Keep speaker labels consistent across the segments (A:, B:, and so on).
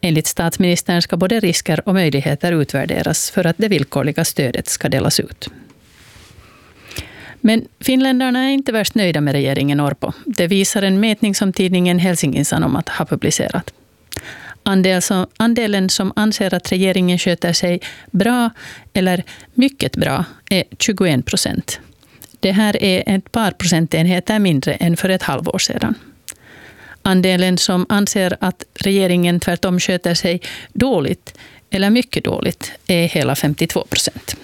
A: Enligt statsministern ska både risker och möjligheter utvärderas för att det villkorliga stödet ska delas ut. Men finländarna är inte värst nöjda med regeringen Orpo. Det visar en mätning som tidningen Helsingin Sanomat har publicerat. Andelen som anser att regeringen sköter sig bra eller mycket bra är 21%. Det här är ett par procentenheter mindre än för ett halvår sedan. Andelen som anser att regeringen tvärtom sköter sig dåligt eller mycket dåligt är hela 52%.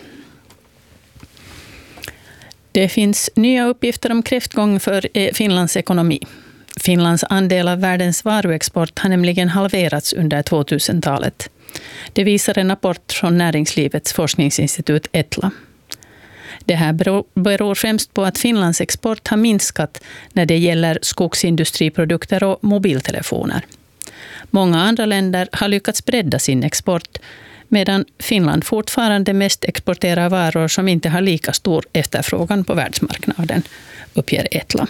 A: Det finns nya uppgifter om kräftgång för Finlands ekonomi. Finlands andel av världens varuexport har nämligen halverats under 2000-talet. Det visar en rapport från Näringslivets forskningsinstitut Etla. Det här beror främst på att Finlands export har minskat när det gäller skogsindustriprodukter och mobiltelefoner. Många andra länder har lyckats bredda sin export, medan Finland fortfarande mest exporterar varor som inte har lika stor efterfrågan på världsmarknaden, uppger Etla.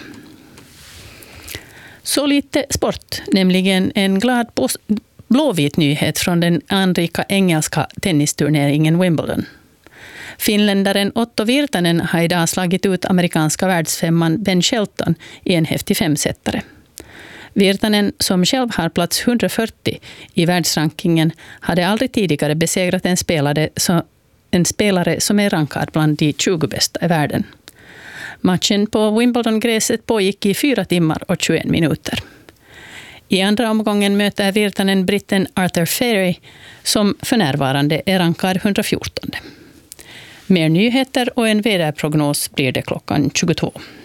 A: Så lite sport, nämligen en glad blåvit nyhet från den anrika engelska tennisturneringen Wimbledon. Finländaren Otto Virtanen har idag slagit ut amerikanska världsfemman Ben Shelton i en häftig femsättare. Virtanen, som själv har plats 140 i världsrankingen, hade aldrig tidigare besegrat en spelare som är rankad bland de 20 bästa i världen. Matchen på Wimbledon-gräset pågick i 4 timmar och 21 minuter. I andra omgången möter Virtanen britten Arthur Flery, som för närvarande är rankad 114. Mer nyheter och en väderprognos blir det klockan 22.